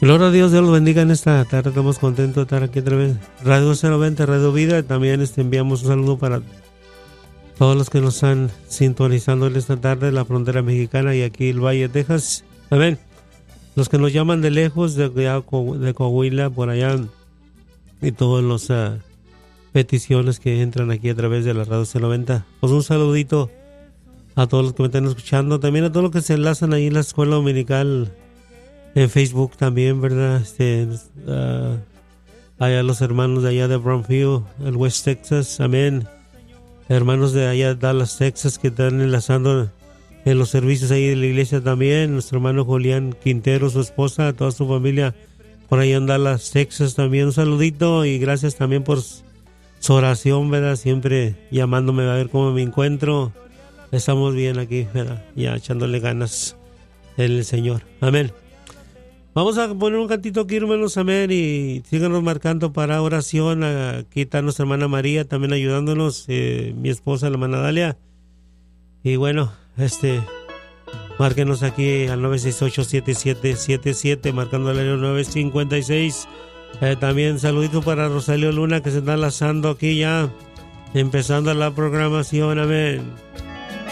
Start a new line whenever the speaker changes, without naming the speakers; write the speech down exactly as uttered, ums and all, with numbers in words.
Gloria a Dios, Dios los bendiga en esta tarde. Estamos contentos de estar aquí otra vez. Radio cero veinte, Radio Vida. También este, enviamos un saludo para todos los que nos están sintonizando en esta tarde, la frontera mexicana y aquí el Valle de Texas. Amén. Los que nos llaman de lejos, de, de Coahuila, por allá, y todas las uh, peticiones que entran aquí a través de la Radio cero veinte. Pues un saludito a todos los que me están escuchando. También a todos los que se enlazan ahí en la escuela dominical. En Facebook también, ¿verdad? Este, uh, allá los hermanos de allá de Brownfield, el West Texas, amén. Hermanos de allá de Dallas, Texas, que están enlazando en los servicios ahí de la iglesia también. Nuestro hermano Julián Quintero, su esposa, toda su familia por allá en Dallas, Texas también. Un saludito y gracias también por su oración, ¿verdad? Siempre llamándome a ver cómo me encuentro. Estamos bien aquí, ¿verdad? Ya echándole ganas en el Señor. Amén. Vamos a poner un cantito aquí, hermanos, amén, y síganos marcando para oración. Aquí está nuestra hermana María también ayudándonos, eh, mi esposa, la hermana Dalia. Y bueno, este, márquenos aquí al nueve seis ocho, siete siete siete siete, marcando el área nueve cinco seis. Eh, también saludito para Rosalio Luna, que se está enlazando aquí ya, empezando la programación, amén.